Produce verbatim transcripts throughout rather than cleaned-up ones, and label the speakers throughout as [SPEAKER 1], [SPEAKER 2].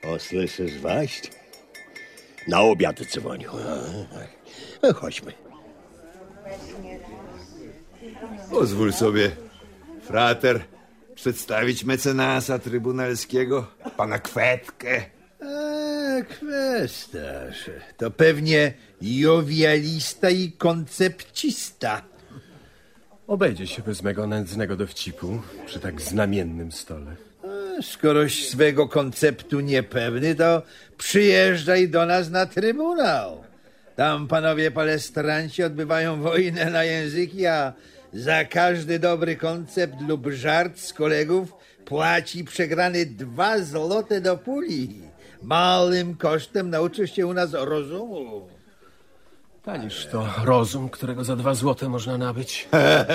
[SPEAKER 1] O, słyszysz, waść? Na obiad dzwonił. No, chodźmy.
[SPEAKER 2] Pozwól sobie, frater, przedstawić mecenasa trybunalskiego, pana Kwetkę.
[SPEAKER 3] A, kwestarz. To pewnie jowialista i koncepcista.
[SPEAKER 4] Obejdzie się bez mego nędznego dowcipu przy tak znamiennym stole.
[SPEAKER 3] A, skoroś swego konceptu niepewny, to przyjeżdżaj do nas na trybunał. Tam panowie palestranci odbywają wojnę na języki, a za każdy dobry koncept lub żart z kolegów płaci przegrany dwa złote do puli. Małym kosztem nauczysz się u nas rozumu.
[SPEAKER 4] Taniż to rozum, którego za dwa złote można nabyć.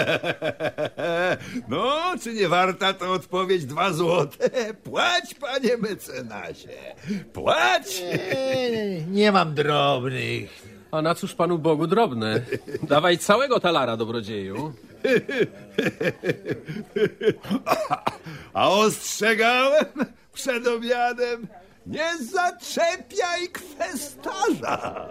[SPEAKER 2] No, czy nie warta to odpowiedź dwa złote? Płać, panie mecenasie, płać!
[SPEAKER 3] Nie, nie mam drobnych.
[SPEAKER 4] A na cóż panu Bogu drobne? Dawaj całego talara, dobrodzieju.
[SPEAKER 2] A ostrzegałem przed obiadem, nie zaczepiaj kwestarza.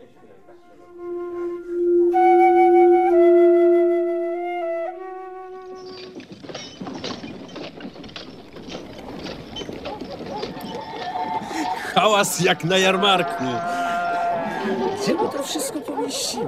[SPEAKER 4] Hałas jak na jarmarku. Gdzie my to wszystko pomieścimy?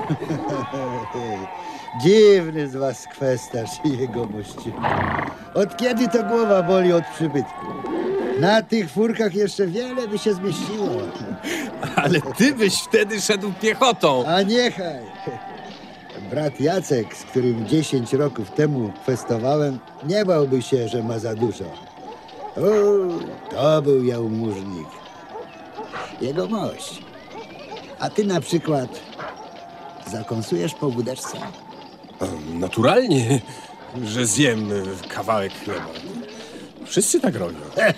[SPEAKER 3] Dziwny z was kwestarz i jego mości. Od kiedy to głowa boli od przybytku? Na tych furkach jeszcze wiele by się zmieściło.
[SPEAKER 4] Ale ty byś wtedy szedł piechotą.
[SPEAKER 3] A niechaj. Brat Jacek, z którym dziesięć roków temu festowałem, nie bałby się, że ma za dużo. O, to był jałmużnik. Jego mość. A ty na przykład zakąsujesz po wódeczce?
[SPEAKER 4] Naturalnie, że zjem kawałek chleba. Wszyscy tak robią.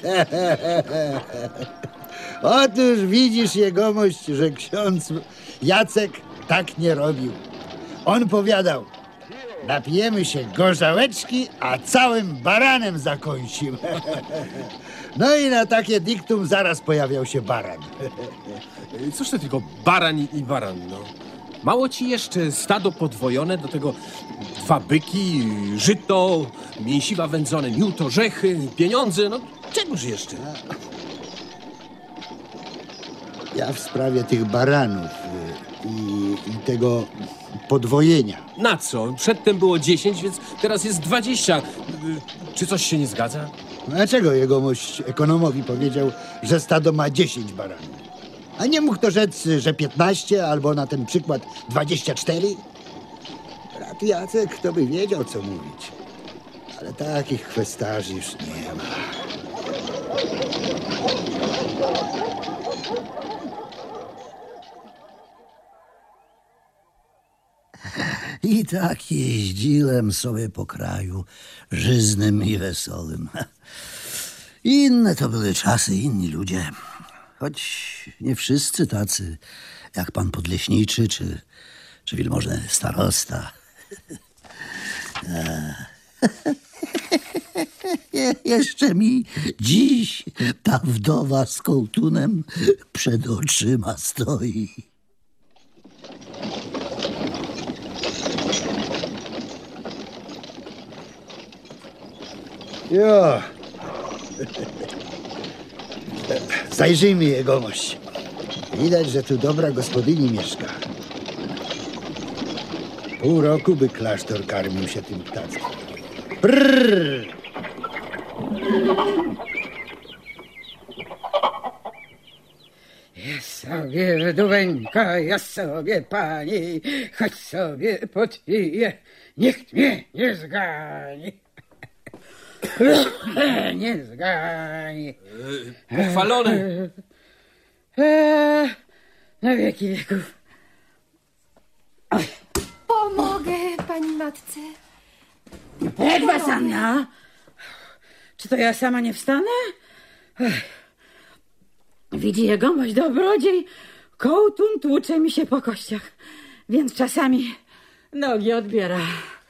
[SPEAKER 3] Otóż widzisz, jegomość, że ksiądz Jacek tak nie robił. On powiadał, napijemy się gorzałeczki, a całym baranem zakąsimy. No i na takie diktum zaraz pojawiał się baran.
[SPEAKER 4] Cóż to tylko baran i baran, no. Mało ci jeszcze stado podwojone, do tego dwa byki, żyto, mięsiwa wędzone, miód, orzechy, pieniądze, no czegoż jeszcze?
[SPEAKER 3] Ja w sprawie tych baranów y, i, i tego podwojenia.
[SPEAKER 4] Na co? Przedtem było dziesięć, więc teraz jest dwadzieścia. Czy coś się nie zgadza?
[SPEAKER 3] Dlaczego jegomość ekonomowi powiedział, że stado ma dziesięć baranów? A nie mógł to rzec, że piętnaście albo na ten przykład dwadzieścia cztery? Brat Jacek to by wiedział, co mówić. Ale takich kwestarzy już nie ma.
[SPEAKER 5] I tak jeździłem sobie po kraju, żyznym i wesołym. Inne to były czasy, inni ludzie. Choć nie wszyscy tacy, jak pan podleśniczy, czy, czy wielmożny starosta. Jeszcze mi dziś ta wdowa z kołtunem przed oczyma stoi.
[SPEAKER 3] Jo. Zajrzyjmy jegomość. Widać, że tu dobra gospodyni mieszka. Pół roku by klasztor karmił się tym ptactwem. Prrr.
[SPEAKER 6] Ja sobie wdówenka, ja sobie pani, choć sobie podpiję, nikt mnie nie zgani. Nie zgani.
[SPEAKER 4] Pochwalony.
[SPEAKER 6] Eee, na wieki wieków.
[SPEAKER 7] Pomogę pani matce.
[SPEAKER 6] Jak was, Anna? Czy to ja sama nie wstanę? Ech. Widzi jegomość dobrodziej, kołtun tłucze mi się po kościach, więc czasami nogi odbiera.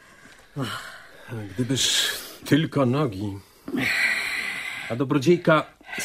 [SPEAKER 4] Gdybyż tylko nogi. A dobrodziejka